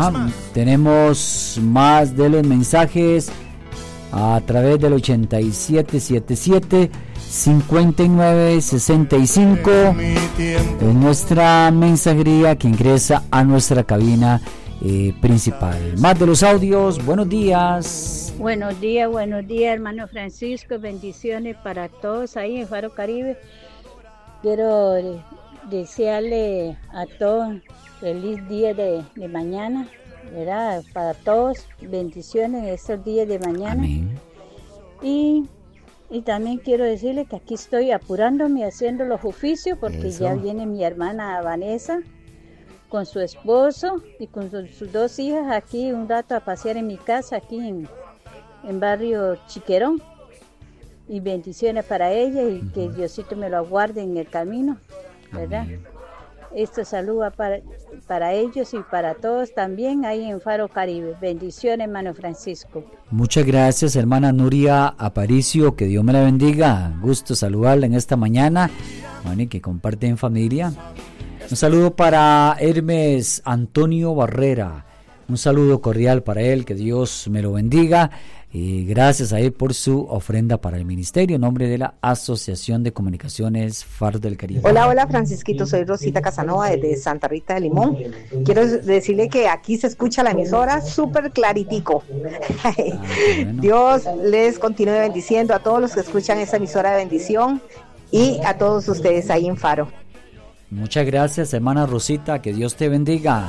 Tenemos más de los mensajes a través del 8777-5965 en nuestra mensajería que ingresa a nuestra cabina principal. Más de los audios. Buenos días. Buenos días, hermano Francisco. Bendiciones para todos ahí en Faro Caribe. Quiero desearle a todos feliz día de mañana, ¿verdad? Para todos, bendiciones estos días de mañana. Amén. Y también quiero decirle que aquí estoy apurándome haciendo los oficios porque ya viene mi hermana Vanessa con su esposo y con sus dos hijas aquí un rato a pasear en mi casa aquí en barrio Chiquerón. Y bendiciones para ella y que Diosito me lo aguarde en el camino, ¿verdad? Amén. Esto saluda para ellos y para todos también ahí en Faro Caribe. Bendiciones, hermano Francisco. Muchas gracias, hermana Nuria Aparicio, que Dios me la bendiga. Gusto saludarla en esta mañana, bueno, y que comparte en familia. Un saludo para Hermes Antonio Barrera, un saludo cordial para él, que Dios me lo bendiga. Y gracias a él por su ofrenda para el ministerio en nombre de la Asociación de Comunicaciones Faro del Caribe. Hola Francisquito, soy Rosita Casanova desde Santa Rita de Limón. Quiero decirle que aquí se escucha la emisora súper claritico. Bueno. Dios les continúe bendiciendo a todos los que escuchan esa emisora de bendición y a todos ustedes ahí en Faro. Muchas gracias, hermana Rosita, que Dios te bendiga.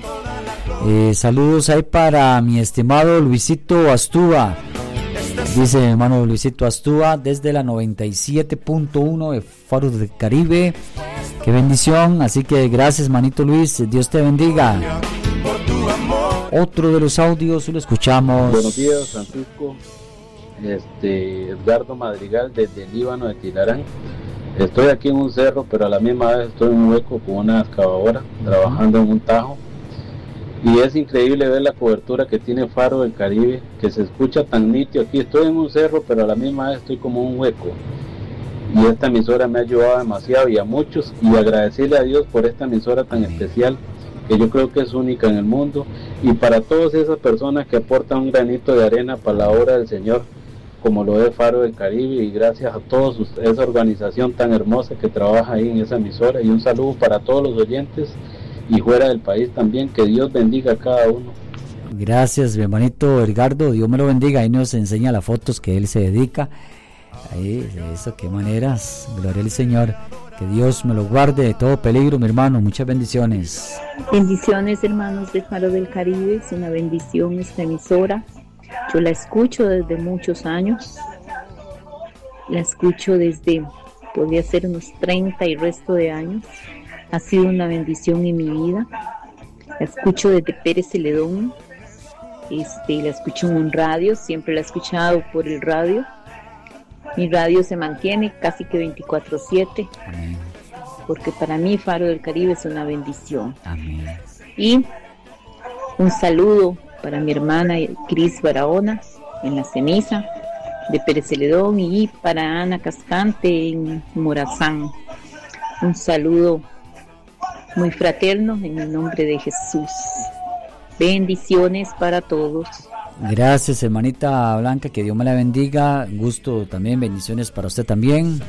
Saludos ahí para mi estimado Luisito Astúa. Dice mi hermano Luisito Astúa desde la 97.1 de Faro del Caribe. Qué bendición, así que gracias, manito Luis, Dios te bendiga. Otro de los audios lo escuchamos. Buenos días, Francisco. Edgardo Madrigal desde el Líbano de Tilarán. Estoy aquí en un cerro, pero a la misma vez estoy en un hueco con una excavadora, trabajando en un tajo. Y es increíble ver la cobertura que tiene Faro del Caribe, que se escucha tan nítido. Aquí estoy en un cerro, pero a la misma vez estoy como en un hueco. Y esta emisora me ha ayudado demasiado y a muchos. Y agradecerle a Dios por esta emisora tan especial, que yo creo que es única en el mundo. Y para todas esas personas que aportan un granito de arena para la obra del Señor, como lo es Faro del Caribe, y gracias a todos esa organización tan hermosa que trabaja ahí en esa emisora. Y un saludo para todos los oyentes y fuera del país también, que Dios bendiga a cada uno. Gracias, mi hermanito Edgardo, Dios me lo bendiga. Ahí nos enseña las fotos que él se dedica. Ahí, eso, qué maneras, gloria al Señor. Que Dios me lo guarde de todo peligro, mi hermano. Muchas bendiciones. Bendiciones, hermanos de Faro del Caribe. Es una bendición esta emisora. Yo la escucho desde muchos años. La escucho desde, podría ser unos 30 y resto de años. Ha sido una bendición en mi vida. La escucho desde Pérez Celedón. La escucho en un radio, siempre la he escuchado por el radio. Mi radio se mantiene casi que 24/7. Amén. Porque para mí Faro del Caribe es una bendición. Amén. Y un saludo para mi hermana Cris Barahona en La Ceniza de Pérez Celedón y para Ana Cascante en Morazán. Un saludo muy fraterno en el nombre de Jesús. Bendiciones para todos. Gracias, hermanita Blanca, que Dios me la bendiga. Gusto también, bendiciones para usted también.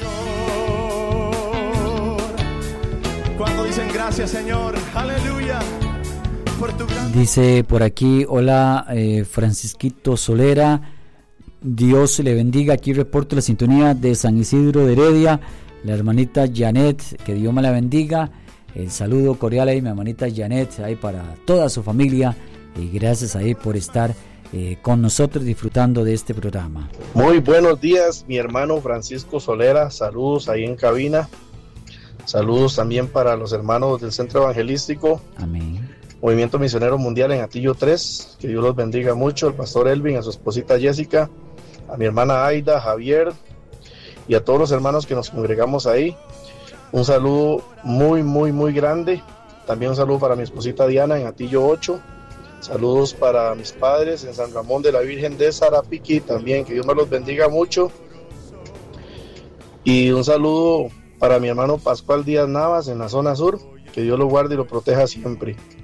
Cuando dicen gracias, Señor, aleluya. Dice por aquí, hola Francisquito Solera, Dios le bendiga. Aquí reporto la sintonía de San Isidro de Heredia, la hermanita Janet, que Dios me la bendiga. El saludo cordial ahí, mi hermanita Janet, ahí para toda su familia, y gracias ahí por estar con nosotros disfrutando de este programa. Muy buenos días, mi hermano Francisco Solera, saludos ahí en cabina, saludos también para los hermanos del Centro Evangelístico. Amén. Movimiento Misionero Mundial en Atillo 3, que Dios los bendiga mucho, al pastor Elvin, a su esposita Jessica, a mi hermana Aida, Javier, y a todos los hermanos que nos congregamos ahí. Un saludo muy grande. También un saludo para mi esposita Diana en Atillo 8. Saludos para mis padres en San Ramón de la Virgen de Sarapiquí también, que Dios me los bendiga mucho. Y un saludo para mi hermano Pascual Díaz Navas en la zona sur, que Dios lo guarde y lo proteja siempre.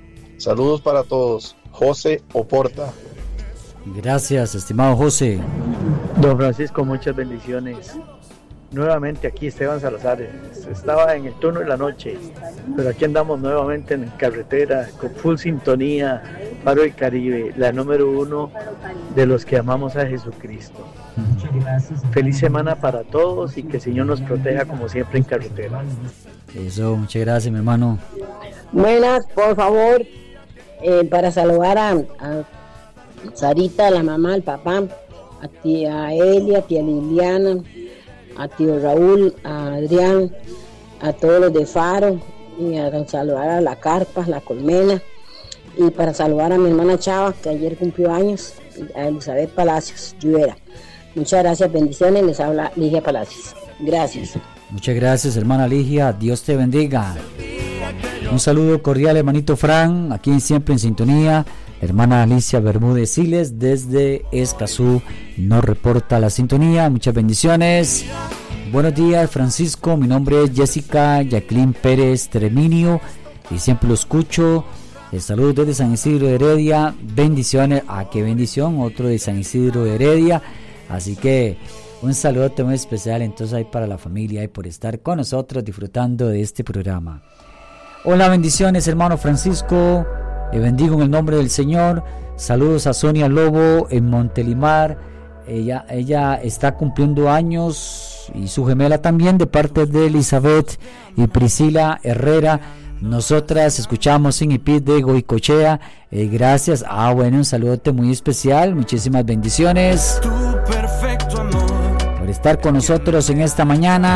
Saludos para todos. José Oporta. Gracias, estimado José. Don Francisco, muchas bendiciones. Nuevamente aquí Esteban Salazar. Estaba en el turno de la noche, pero aquí andamos nuevamente en carretera con full sintonía. Faro del Caribe, la número 1 de los que amamos a Jesucristo. Feliz semana para todos y que el Señor nos proteja como siempre en carretera. Eso, muchas gracias, mi hermano. Buenas, por favor, para saludar a Sarita, la mamá, el papá, a tía Elia, a tía Liliana, a tío Raúl, a Adrián, a todos los de Faro, y a saludar a la Carpa, la Colmena, y para saludar a mi hermana Chava, que ayer cumplió años, a Elizabeth Palacios, Lluvera. Muchas gracias, bendiciones, les habla Ligia Palacios. Gracias. Muchas gracias, hermana Ligia, Dios te bendiga. Un saludo cordial, hermanito Fran, aquí siempre en sintonía. Hermana Alicia Bermúdez Siles desde Escazú nos reporta la sintonía. Muchas bendiciones. Buenos días, Francisco. Mi nombre es Jessica Jacqueline Pérez Treminio y siempre lo escucho. Saludos desde San Isidro de Heredia. Bendiciones. Qué bendición. Otro de San Isidro de Heredia. Así que un saludo muy especial entonces ahí para la familia y por estar con nosotros disfrutando de este programa. Hola, bendiciones, hermano Francisco. Le bendigo en el nombre del Señor. Saludos a Sonia Lobo en Montelimar. Ella está cumpliendo años y su gemela también, de parte de Elizabeth y Priscila Herrera. Nosotras escuchamos Sin Ipid de Goicochea. Gracias. Bueno, un saludote muy especial. Muchísimas bendiciones por estar con nosotros en esta mañana.